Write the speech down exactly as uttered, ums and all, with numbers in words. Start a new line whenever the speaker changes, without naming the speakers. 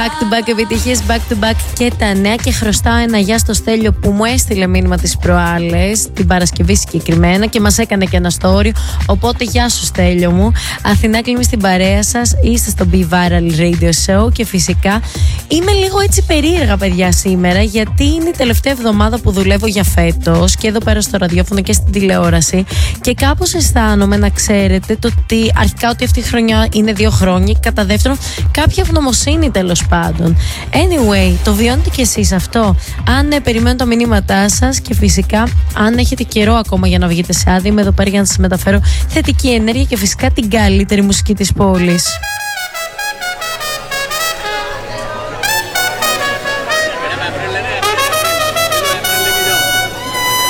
Back to back επιτυχίες, back to back και τα νέα. Και χρωστάω ένα γεια στο Στέλιο που μου έστειλε μήνυμα τις προάλλες, την Παρασκευή συγκεκριμένα, και μας έκανε και ένα story. Οπότε γεια σου Στέλιο μου. Αθηνά Κλίμη στην παρέα σας. Είστε στο Be Viral Radio Show. Και φυσικά είμαι λίγο έτσι περίεργα, παιδιά, σήμερα, γιατί είναι η τελευταία εβδομάδα που δουλεύω για φέτος και εδώ πέρα στο ραδιόφωνο και στην τηλεόραση. Και κάπως αισθάνομαι, να ξέρετε, το ότι αρχικά ότι αυτή η χρονιά είναι δύο χρόνια. Και κατά δεύτερον, κάποια ευγνωμοσύνη τέλος πάντων. Anyway, το βιώνετε κι εσείς αυτό? Αν ναι, περιμένω τα μηνύματά σας και φυσικά, αν έχετε καιρό ακόμα για να βγείτε σε άδεια, είμαι εδώ πέρα για να σας μεταφέρω θετική ενέργεια και φυσικά την καλύτερη μουσική της πόλης.